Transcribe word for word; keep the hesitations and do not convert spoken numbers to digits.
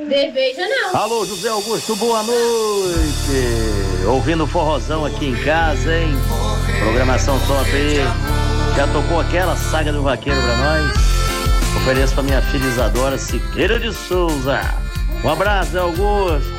Cerveja não. Alô, José Augusto, boa noite. Ouvindo forrozão aqui em casa, hein? Programação top aí. Já tocou aquela Saga do Vaqueiro pra nós? Ofereço pra minha filha Isadora Siqueira de Souza. Um abraço, Zé Augusto.